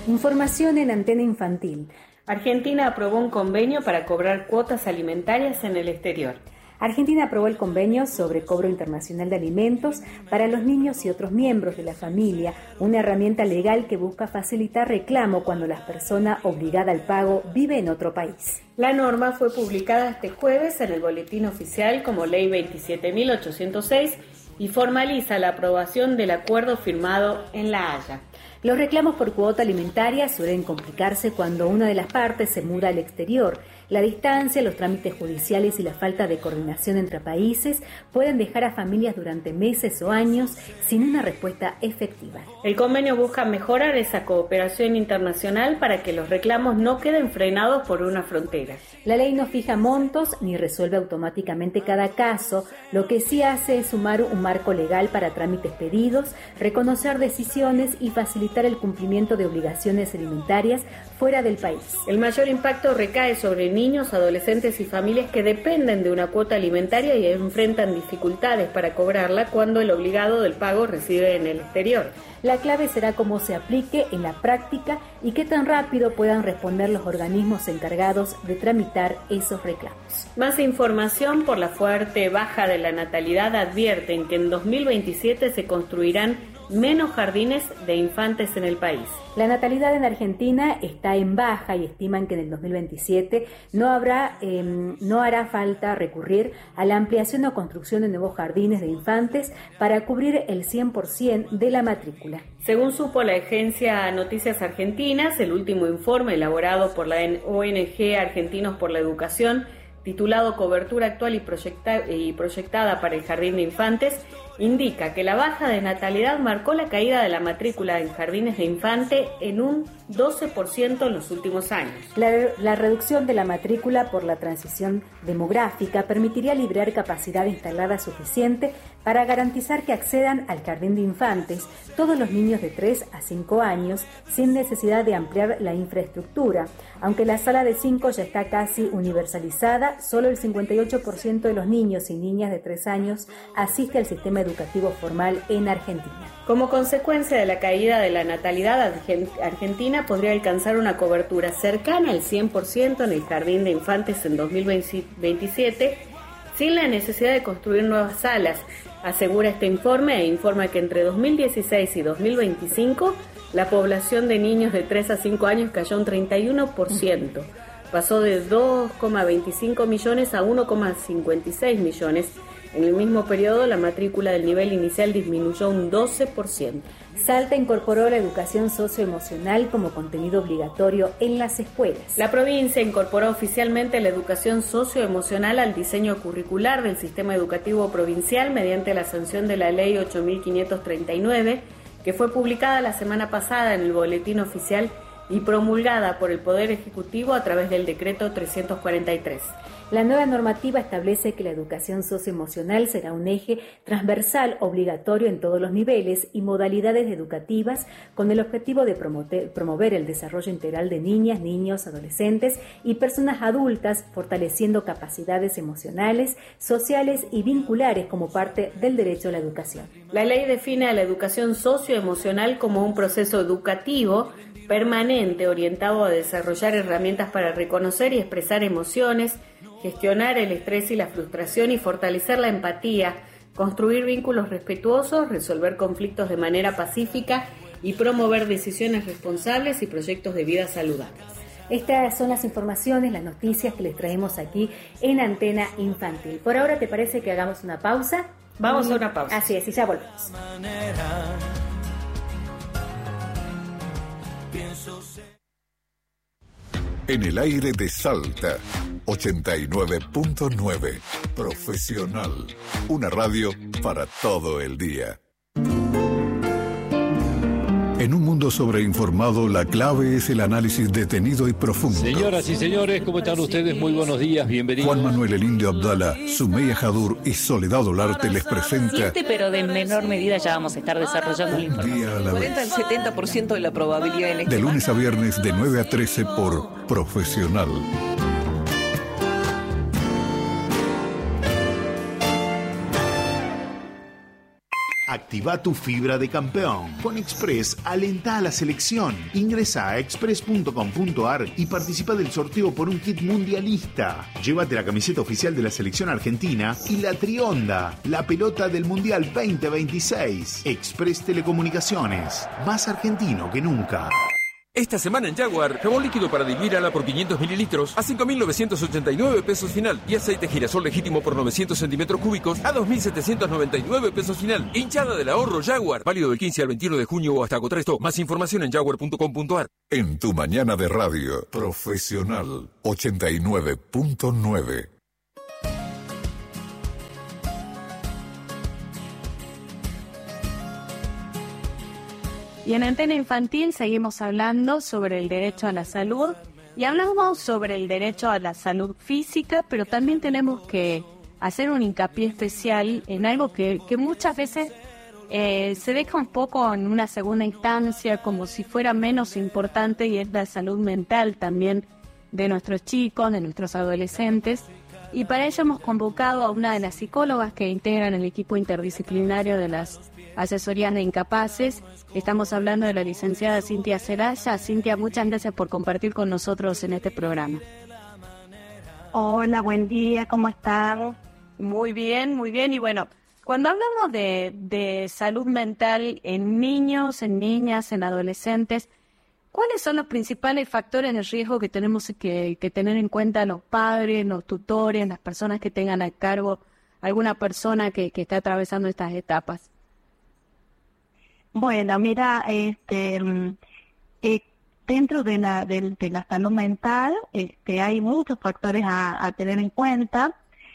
Información en Antena Infantil. Argentina aprobó un convenio para cobrar cuotas alimentarias en el exterior. Argentina aprobó el convenio sobre cobro internacional de alimentos para los niños y otros miembros de la familia, una herramienta legal que busca facilitar reclamo cuando la persona obligada al pago vive en otro país. La norma fue publicada este jueves en el Boletín Oficial como Ley 27.806 y formaliza la aprobación del acuerdo firmado en La Haya. Los reclamos por cuota alimentaria suelen complicarse cuando una de las partes se muda al exterior. La distancia, los trámites judiciales y la falta de coordinación entre países pueden dejar a familias durante meses o años sin una respuesta efectiva. El convenio busca mejorar esa cooperación internacional para que los reclamos no queden frenados por una frontera. La ley no fija montos ni resuelve automáticamente cada caso. Lo que sí hace es sumar un marco legal para trámites pedidos, reconocer decisiones y facilitar el cumplimiento de obligaciones alimentarias fuera del país. El mayor impacto recae sobre niños, adolescentes y familias que dependen de una cuota alimentaria y enfrentan dificultades para cobrarla cuando el obligado del pago reside en el exterior. La clave será cómo se aplique en la práctica y qué tan rápido puedan responder los organismos encargados de tramitar esos reclamos. Más información. Por la fuerte baja de la natalidad advierten que en 2027 se construirán menos jardines de infantes en el país. La natalidad en Argentina está en baja y estiman que en el 2027 no hará falta recurrir a la ampliación o construcción de nuevos jardines de infantes para cubrir el 100% de la matrícula. Según supo la agencia Noticias Argentinas, el último informe elaborado por la ONG Argentinos por la Educación, titulado Cobertura actual y proyectada para el jardín de infantes, indica que la baja de natalidad marcó la caída de la matrícula en jardines de infante en un 12% en los últimos años. La reducción de la matrícula por la transición demográfica permitiría liberar capacidad instalada suficiente para garantizar que accedan al jardín de infantes todos los niños de 3 a 5 años sin necesidad de ampliar la infraestructura. Aunque la sala de 5 ya está casi universalizada, solo el 58% de los niños y niñas de 3 años asiste al sistema educativo formal en Argentina. Como consecuencia de la caída de la natalidad, Argentina podría alcanzar una cobertura cercana al 100% en el jardín de infantes en 2027, sin la necesidad de construir nuevas salas, asegura este informe, e informa que entre 2016 y 2025 la población de niños de 3 a 5 años cayó un 31%, pasó de 2,25 millones a 1,56 millones. En el mismo periodo, la matrícula del nivel inicial disminuyó un 12%. Salta incorporó la educación socioemocional como contenido obligatorio en las escuelas. La provincia incorporó oficialmente la educación socioemocional al diseño curricular del sistema educativo provincial mediante la sanción de la Ley 8.539, que fue publicada la semana pasada en el Boletín Oficial y promulgada por el Poder Ejecutivo a través del Decreto 343. La nueva normativa establece que la educación socioemocional será un eje transversal obligatorio en todos los niveles y modalidades educativas con el objetivo de promover el desarrollo integral de niñas, niños, adolescentes y personas adultas, fortaleciendo capacidades emocionales, sociales y vinculares como parte del derecho a la educación. La ley define a la educación socioemocional como un proceso educativo permanente orientado a desarrollar herramientas para reconocer y expresar emociones, gestionar el estrés y la frustración y fortalecer la empatía, construir vínculos respetuosos, resolver conflictos de manera pacífica y promover decisiones responsables y proyectos de vida saludables. Estas son las informaciones, las noticias que les traemos aquí en Antena Infantil. Por ahora, ¿te parece que hagamos una pausa? Vamos a una pausa. Así es, y ya volvemos. En el aire de Salta, 89.9, Profesional, una radio para todo el día. En un mundo sobreinformado, la clave es el análisis detenido y profundo. Señoras y señores, ¿cómo están ustedes? Muy buenos días, bienvenidos. Juan Manuel El Indio Abdala, Sumeya Jadur y Soledad Olarte les presenta... Pero de menor medida ya vamos a estar desarrollando la información. Día a la vez. 40 al 70% de la probabilidad en este De lunes a viernes de 9 a 13 por Profesional. Activa tu fibra de campeón. Con Express, alentá a la selección. Ingresa a express.com.ar y participa del sorteo por un kit mundialista. Llévate la camiseta oficial de la selección argentina y la Trionda, la pelota del Mundial 2026. Express Telecomunicaciones, más argentino que nunca. Esta semana en Jaguar, jabón líquido para diluir ala por 500 mililitros a 5.989 pesos final y aceite girasol legítimo por 900 centímetros cúbicos a 2.799 pesos final. Hinchada del ahorro Jaguar, válido del 15 al 21 de junio o hasta agotar esto. Más información en jaguar.com.ar. En tu mañana de radio, Profesional 89.9. Y en Antena Infantil seguimos hablando sobre el derecho a la salud y hablamos sobre el derecho a la salud física, pero también tenemos que hacer un hincapié especial en algo que muchas veces se deja un poco en una segunda instancia, como si fuera menos importante, y es la salud mental también de nuestros chicos, de nuestros adolescentes. Y para ello hemos convocado a una de las psicólogas que integran el equipo interdisciplinario de las asesorías de incapaces. Estamos hablando de la licenciada Cintia Celaya. Cintia, muchas gracias por compartir con nosotros en este programa. Hola, buen día, ¿cómo están? Muy bien, muy bien. Y bueno, cuando hablamos de salud mental en niños, en niñas, en adolescentes, ¿cuáles son los principales factores de riesgo que tenemos que tener en cuenta los padres, los tutores, las personas que tengan a cargo alguna persona que esté atravesando estas etapas? Bueno, mira, dentro de la salud mental hay muchos factores a tener en cuenta.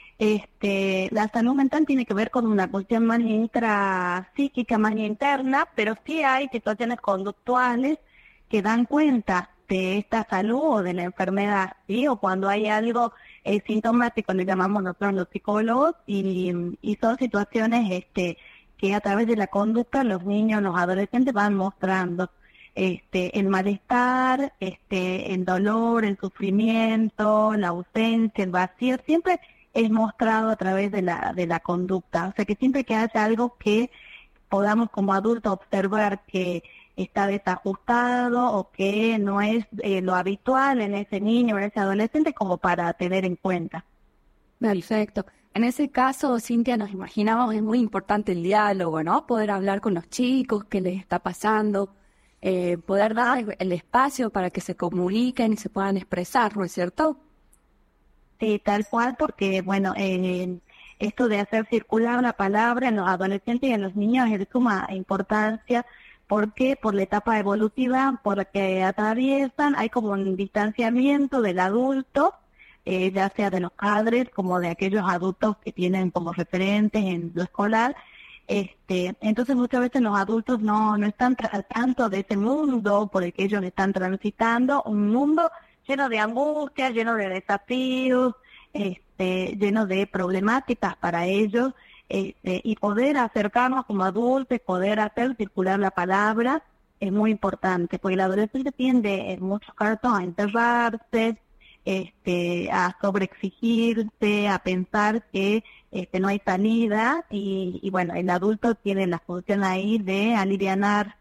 La salud mental tiene que ver con una cuestión más intrapsíquica, más interna, pero sí hay situaciones conductuales que dan cuenta de esta salud o de la enfermedad, ¿sí? O cuando hay algo sintomático, le llamamos nosotros los psicólogos, y son situaciones que a través de la conducta los niños, los adolescentes van mostrando el malestar, el dolor, el sufrimiento, la ausencia, el vacío, siempre es mostrado a través de la conducta. O sea que siempre que haya algo que podamos como adultos observar que está desajustado o que no es lo habitual en ese niño o en ese adolescente, como para tener en cuenta. Perfecto. En ese caso, Cintia, nos imaginamos, es muy importante el diálogo, ¿no? Poder hablar con los chicos, qué les está pasando, poder dar el espacio para que se comuniquen y se puedan expresar, ¿no es cierto? Sí, tal cual, porque, bueno, esto de hacer circular la palabra en los adolescentes y en los niños es de suma importancia, porque por la etapa evolutiva por la que atraviesan hay como un distanciamiento del adulto, ya sea de los padres como de aquellos adultos que tienen como referentes en lo escolar. Entonces muchas veces los adultos no están al tanto de ese mundo por el que ellos están transitando, un mundo lleno de angustias, lleno de desafíos, lleno de problemáticas para ellos, y poder acercarnos como adultos, poder hacer circular la palabra es muy importante, porque el adolescente tiende en muchos casos a encerrarse, a sobreexigirse, a pensar que no hay salida, y bueno, el adulto tiene la función ahí de alivianar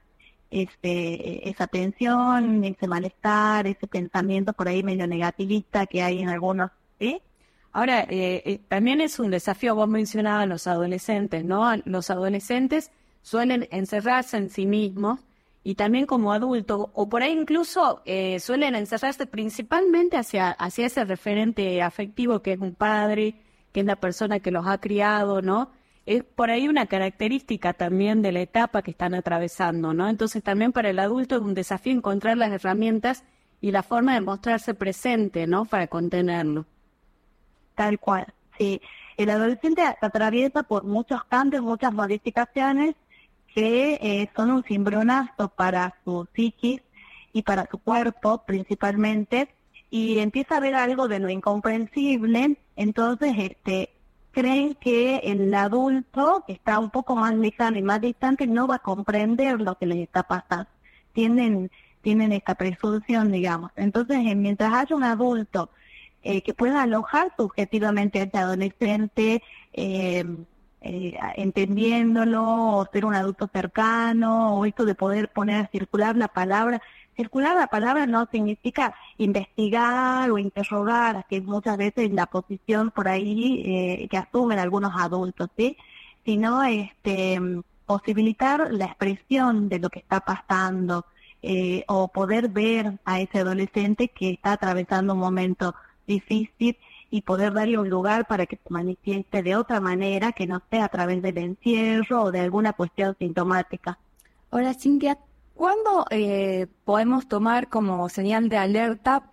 esa tensión, ese malestar, ese pensamiento por ahí medio negativista que hay en algunos, ¿sí? Ahora, también es un desafío, vos mencionabas a los adolescentes, ¿no? Los adolescentes suelen encerrarse en sí mismos, y también como adultos, o por ahí incluso suelen encerrarse principalmente hacia ese referente afectivo que es un padre, que es la persona que los ha criado, ¿no? Es por ahí una característica también de la etapa que están atravesando, ¿no? Entonces también para el adulto es un desafío encontrar las herramientas y la forma de mostrarse presente, ¿no? Para contenerlo. Tal cual, sí. El adolescente atraviesa por muchos cambios, muchas modificaciones que son un cimbronazo para su psiquis y para su cuerpo principalmente, y empieza a ver algo de lo incomprensible. Entonces creen que el adulto, que está un poco más lejano y más distante, no va a comprender lo que les está pasando. Tienen esta presunción, digamos. Entonces, mientras haya un adulto que pueda alojar subjetivamente a este adolescente, entendiéndolo, o ser un adulto cercano, o esto de poder poner a circular la palabra. Circular la palabra no significa investigar o interrogar, que es muchas veces la posición por ahí que asumen algunos adultos, ¿sí? Sino posibilitar la expresión de lo que está pasando, o poder ver a ese adolescente que está atravesando un momento difícil y poder darle un lugar para que se manifieste de otra manera que no sea a través del encierro o de alguna cuestión sintomática. Ahora, Cintia, ¿cuándo podemos tomar como señal de alerta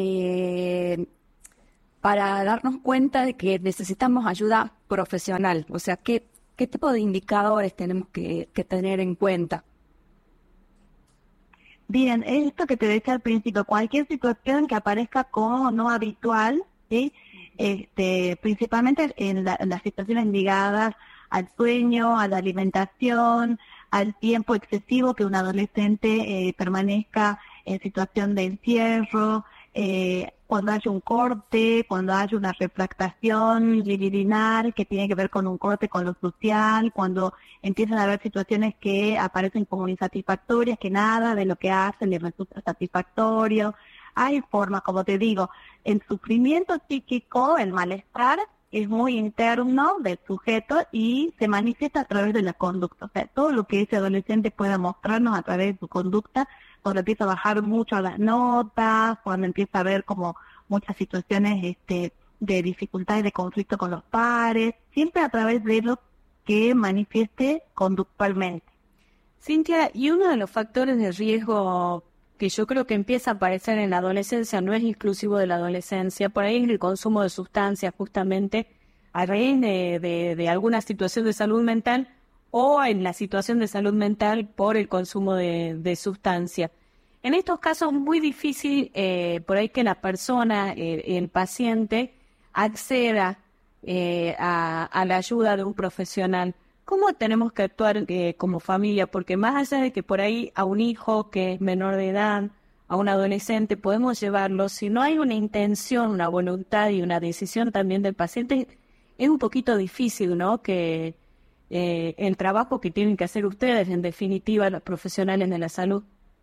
para darnos cuenta de que necesitamos ayuda profesional? O sea, ¿qué tipo de indicadores tenemos que tener en cuenta? Bien, esto que te decía al principio, cualquier situación que aparezca como no habitual, ¿sí? Principalmente en las situaciones ligadas al sueño, a la alimentación, al tiempo excesivo que un adolescente permanezca en situación de encierro, cuando haya un corte, cuando haya una refractación libidinal que tiene que ver con un corte con lo social, cuando empiezan a haber situaciones que aparecen como insatisfactorias, que nada de lo que hacen les resulta satisfactorio. Hay formas, como te digo, el sufrimiento psíquico, el malestar, es muy interno del sujeto y se manifiesta a través de la conducta. O sea, todo lo que ese adolescente pueda mostrarnos a través de su conducta, cuando empieza a bajar mucho las notas, cuando empieza a ver como muchas situaciones de dificultades, de conflicto con los pares, siempre a través de lo que manifieste conductualmente. Cintia, y uno de los factores de riesgo que yo creo que empieza a aparecer en la adolescencia, no es exclusivo de la adolescencia, por ahí es el consumo de sustancias, justamente a raíz de alguna situación de salud mental o en la situación de salud mental por el consumo de sustancia. En estos casos es muy difícil por ahí que la persona, el paciente, acceda a la ayuda de un profesional. ¿Cómo tenemos que actuar como familia? Porque más allá de que por ahí a un hijo que es menor de edad, a un adolescente, podemos llevarlo, si no hay una intención, una voluntad y una decisión también del paciente, es un poquito difícil, ¿no? Que el trabajo que tienen que hacer ustedes, en definitiva, los profesionales de la salud.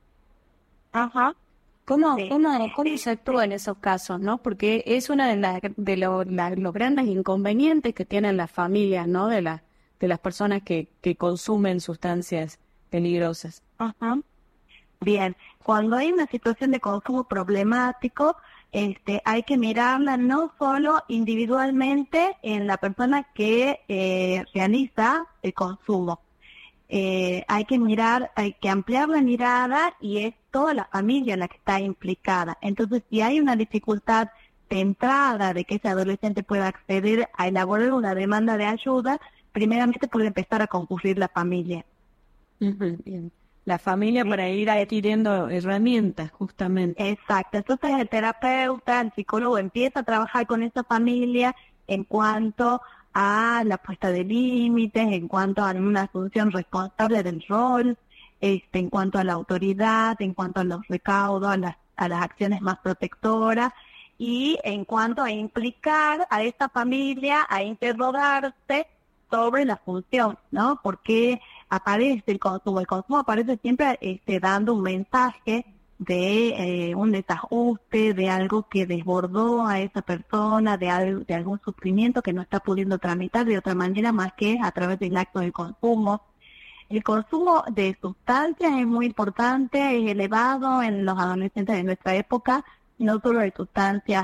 Ajá. ¿Cómo se actúa en esos casos, no? Porque es una de los grandes inconvenientes que tienen las familias, ¿no? De las personas que consumen sustancias peligrosas. Ajá. Bien, cuando hay una situación de consumo problemático, hay que mirarla no solo individualmente en la persona que realiza el consumo. Hay que ampliar la mirada y es toda la familia la que está implicada. Entonces, si hay una dificultad de entrada de que ese adolescente pueda acceder a elaborar una demanda de ayuda, primeramente puede empezar a concurrir la familia. Bien. La familia para ir adquiriendo herramientas, justamente. Exacto. Entonces el terapeuta, el psicólogo empieza a trabajar con esa familia en cuanto a la puesta de límites, en cuanto a una asunción responsable del rol, en cuanto a la autoridad, en cuanto a los recaudos, a las acciones más protectoras, y en cuanto a implicar a esta familia a interrogarse sobre la función, ¿no? Porque aparece el consumo. El consumo aparece siempre dando un mensaje de un desajuste, de algo que desbordó a esa persona, de algún sufrimiento que no está pudiendo tramitar de otra manera más que a través del acto del consumo. El consumo de sustancias es muy importante, es elevado en los adolescentes de nuestra época, no solo de sustancias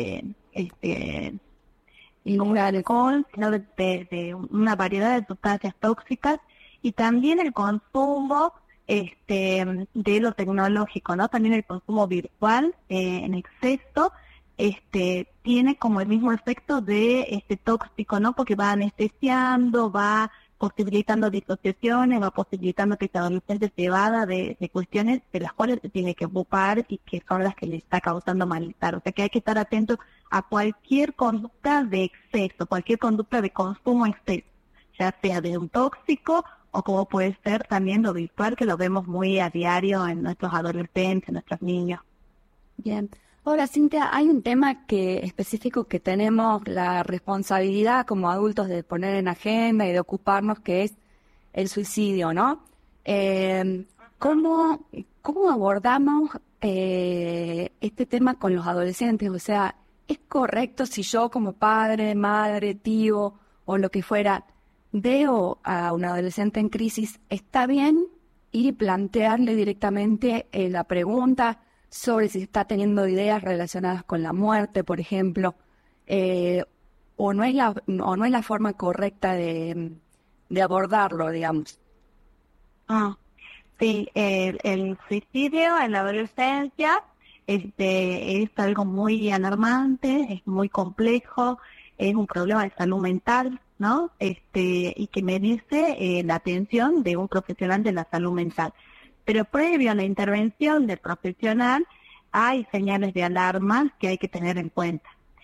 un alcohol, sino de una variedad de sustancias tóxicas, y también el consumo de lo tecnológico, ¿no? También el consumo virtual en exceso tiene como el mismo efecto de tóxico, ¿no? Porque va anestesiando, va posibilitando disociaciones, va posibilitando que este adolescente se evada de cuestiones de las cuales se tiene que ocupar y que son las que le está causando malestar. O sea que hay que estar atento a cualquier conducta de exceso, cualquier conducta de consumo exceso, ya sea de un tóxico o como puede ser también lo virtual, que lo vemos muy a diario en nuestros adolescentes, en nuestros niños. Bien. Ahora, Cintia, hay un tema específico que tenemos la responsabilidad como adultos de poner en agenda y de ocuparnos, que es el suicidio, ¿no? ¿Cómo abordamos este tema con los adolescentes? O sea, ¿es correcto si yo como padre, madre, tío o lo que fuera veo a un adolescente en crisis, está bien ir y plantearle directamente la pregunta sobre si está teniendo ideas relacionadas con la muerte, por ejemplo, o no es la forma correcta de abordarlo, digamos? Sí, el suicidio en la adolescencia es algo muy alarmante, es muy complejo, es un problema de salud mental, ¿no? Y que merece la atención de un profesional de la salud mental. Pero previo a la intervención del profesional hay señales de alarma que hay que tener en cuenta.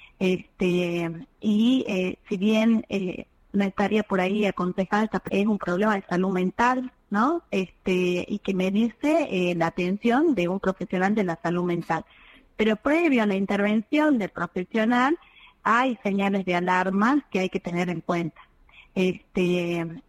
Si bien no estaría por ahí aconsejada, es un problema de salud mental, ¿no? Y que merece la atención de un profesional de la salud mental. Pero previo a la intervención del profesional hay señales de alarma que hay que tener en cuenta.